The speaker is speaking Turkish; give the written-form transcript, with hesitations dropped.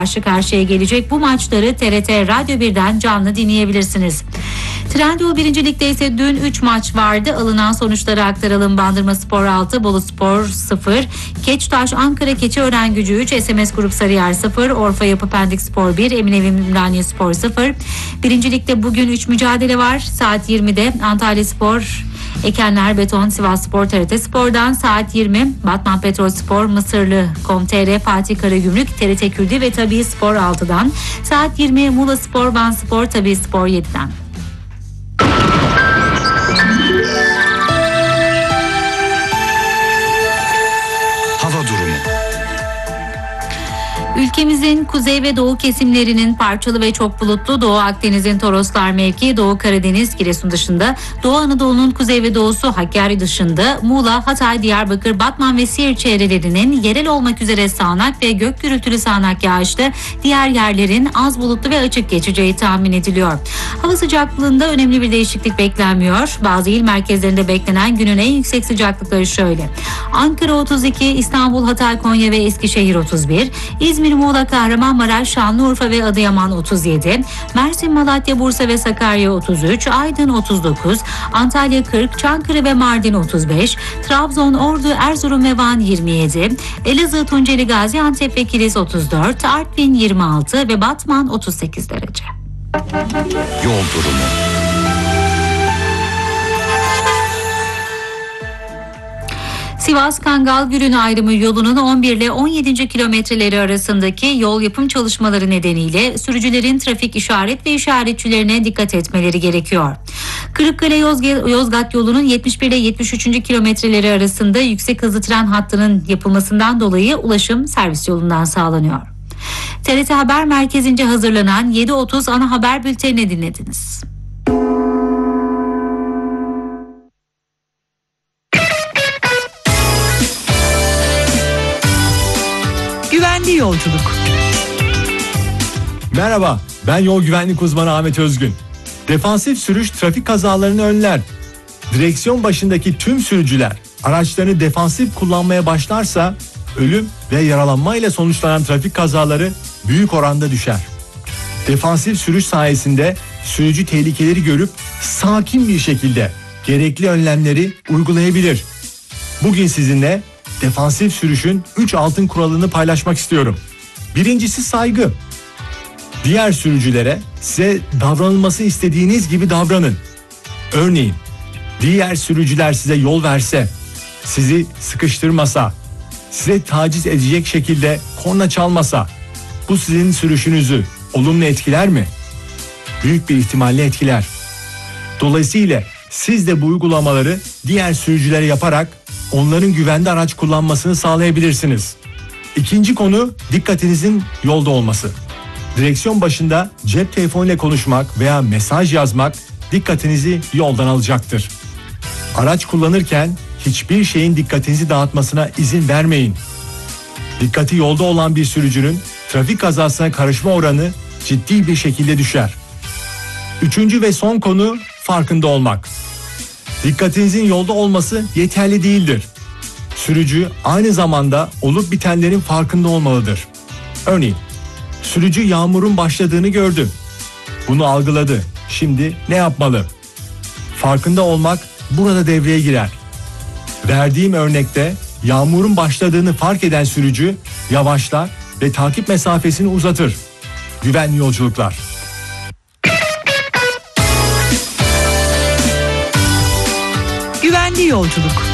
karşı karşıya gelecek. Bu maçları TRT Radyo 1'den canlı dinleyebilirsiniz. Trendyol 1. Lig'de ise dün 3 maç vardı. Alınan sonuçları aktaralım. Bandırmaspor 6, Boluspor 0, Keçtaş Ankara Keçiören Gücü 3, SMS Grup Sarıyer 0, Orfa Yapı Pendik Spor 1, Eminönü Ümraniye Spor 0. 1. Lig'de bugün 3 mücadele var. Saat 20'de Antalya Spor Ekenler Beton Sivasspor TRT Spor'dan, saat 20 Batman Petrol Spor Mısırlı Com.tr Fatih Karagümrük TRT Kültür ve Tabii Spor 6'dan, saat 20 Muğla Spor Van Spor Tabii Spor 7'den. Hava durumu. Ülkemizin kuzey ve doğu kesimlerinin parçalı ve çok bulutlu, Doğu Akdeniz'in Toroslar mevki, Doğu Karadeniz, Giresun dışında, Doğu Anadolu'nun kuzey ve doğusu Hakkari dışında, Muğla, Hatay, Diyarbakır, Batman ve Siirt çevrelerinin yerel olmak üzere sağanak ve gök gürültülü sağanak yağışlı, diğer yerlerin az bulutlu ve açık geçeceği tahmin ediliyor. Hava sıcaklığında önemli bir değişiklik beklenmiyor. Bazı il merkezlerinde beklenen günün en yüksek sıcaklıkları şöyle: Ankara 32, İstanbul, Hatay, Konya ve Eskişehir 31, İzmir, Muğla, Kahramanmaraş, Şanlıurfa ve Adıyaman 37, Mersin, Malatya, Bursa ve Sakarya 33, Aydın 39, Antalya 40, Çankırı ve Mardin 35, Trabzon, Ordu, Erzurum ve Van 27, Elazığ, Tunceli, Gaziantep ve Kilis 34, Artvin 26 ve Batman 38 derece. Yol durumu. Sivas-Kangal-Gürün ayrımı yolunun 11 ile 17. kilometreleri arasındaki yol yapım çalışmaları nedeniyle sürücülerin trafik işaret ve işaretçilerine dikkat etmeleri gerekiyor. Kırıkkale-Yozgat yolunun 71 ile 73. kilometreleri arasında yüksek hızlı tren hattının yapılmasından dolayı ulaşım servis yolundan sağlanıyor. TRT Haber Merkezi'nce hazırlanan 7.30 ana haber bültenini dinlediniz. Güvenli yolculuk. Merhaba, ben yol güvenlik uzmanı Ahmet Özgün. Defansif sürüş trafik kazalarını önler. Direksiyon başındaki tüm sürücüler araçlarını defansif kullanmaya başlarsa ölüm ve yaralanmayla sonuçlanan trafik kazaları büyük oranda düşer. Defansif sürüş sayesinde sürücü tehlikeleri görüp sakin bir şekilde gerekli önlemleri uygulayabilir. Bugün sizinle defansif sürüşün 3 altın kuralını paylaşmak istiyorum. Birincisi saygı. Diğer sürücülere size davranılması istediğiniz gibi davranın. Örneğin diğer sürücüler size yol verse, sizi sıkıştırmasa, size taciz edecek şekilde korna çalmasa, bu sizin sürüşünüzü olumlu etkiler mi? Büyük bir ihtimalle etkiler. Dolayısıyla siz de bu uygulamaları diğer sürücülere yaparak onların güvenli araç kullanmasını sağlayabilirsiniz. İkinci konu dikkatinizin yolda olması. Direksiyon başında cep telefonuyla konuşmak veya mesaj yazmak dikkatinizi yoldan alacaktır. Araç kullanırken hiçbir şeyin dikkatinizi dağıtmasına izin vermeyin. Dikkati yolda olan bir sürücünün trafik kazasına karışma oranı ciddi bir şekilde düşer. Üçüncü ve son konu farkında olmak. Dikkatinizin yolda olması yeterli değildir. Sürücü aynı zamanda olup bitenlerin farkında olmalıdır. Örneğin, sürücü yağmurun başladığını gördü. Bunu algıladı. Şimdi ne yapmalı? Farkında olmak burada devreye girer. Verdiğim örnekte yağmurun başladığını fark eden sürücü yavaşlar ve takip mesafesini uzatır. Güvenli yolculuklar. Güvenli yolculuk.